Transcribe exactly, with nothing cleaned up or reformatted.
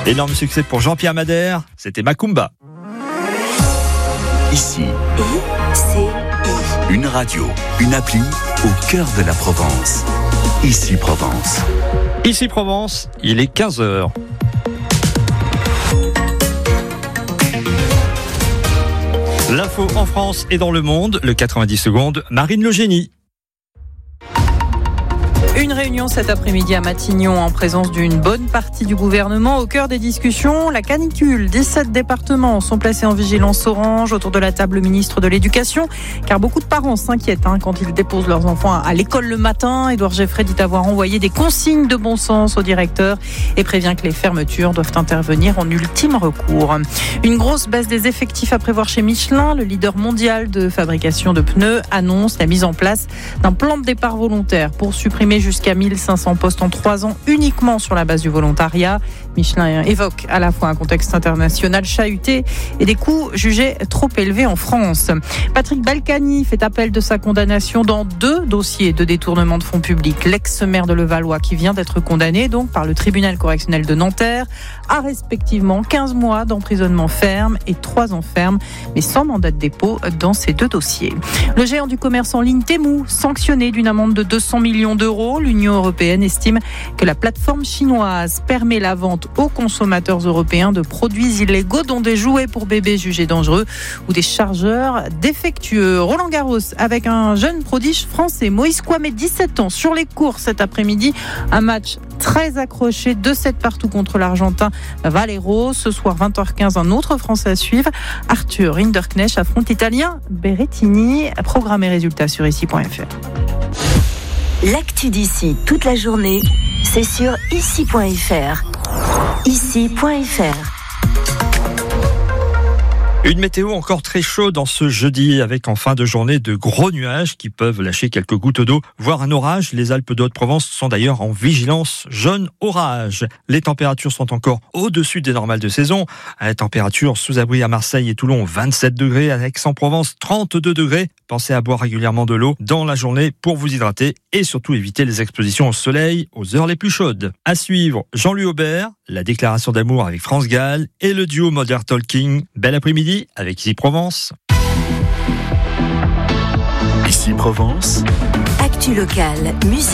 Énorme succès pour Jean-Pierre Madère, c'était Macumba. Ici, I C I. une radio, une appli au cœur de la Provence. Ici Provence. Ici Provence, il est quinze heures. L'info en France et dans le monde, le quatre-vingt-dix secondes, Marine Le Génie. Une réunion cet après-midi à Matignon en présence d'une bonne partie du gouvernement. Au cœur des discussions, la canicule. dix-sept départements sont placés en vigilance orange. Autour de la table, le ministre de l'Éducation. Car beaucoup de parents s'inquiètent hein, quand ils déposent leurs enfants à l'école le matin. Édouard Geffray dit avoir envoyé des consignes de bon sens au directeur et prévient que les fermetures doivent intervenir en ultime recours. Une grosse baisse des effectifs à prévoir chez Michelin. Le leader mondial de fabrication de pneus annonce la mise en place d'un plan de départ volontaire pour supprimer jusqu'à mille cinq cents postes en trois ans uniquement sur la base du volontariat. Michelin évoque à la fois un contexte international chahuté et des coûts jugés trop élevés en France. Patrick Balkany fait appel de sa condamnation dans deux dossiers de détournement de fonds publics. L'ex-maire de Levallois qui vient d'être condamné donc par le tribunal correctionnel de Nanterre à respectivement quinze mois d'emprisonnement ferme et trois ans ferme, mais sans mandat de dépôt dans ces deux dossiers. Le géant du commerce en ligne Temu, sanctionné d'une amende de deux cents millions d'euros. L'Union européenne estime que la plateforme chinoise permet la vente aux consommateurs européens de produits illégaux, dont des jouets pour bébés jugés dangereux ou des chargeurs défectueux. Roland Garros avec un jeune prodige français, Moïse Kouamé, dix-sept ans, sur les cours cet après-midi. Un match très accroché, deux sept partout contre l'Argentin Valero. Ce soir, vingt heures quinze, un autre Français à suivre. Arthur Hinderknecht affronte l'Italien Berrettini. Programme et résultats sur ici point f r. L'actu d'ici toute la journée, c'est sur ici point f r. ici point f r. Une météo encore très chaude en ce jeudi avec en fin de journée de gros nuages qui peuvent lâcher quelques gouttes d'eau, voire un orage. Les Alpes de Haute-Provence sont d'ailleurs en vigilance jaune orage. Les températures sont encore au-dessus des normales de saison. À la température sous abri à Marseille et Toulon, vingt-sept degrés, à Aix-en-Provence, trente-deux degrés. Pensez à boire régulièrement de l'eau dans la journée pour vous hydrater et surtout éviter les expositions au soleil aux heures les plus chaudes. À suivre, Jean-Louis Aubert, la déclaration d'amour avec France Gall et le duo Modern Talking. Bel après-midi avec Ici Provence. Ici Provence. Actu locale, musique.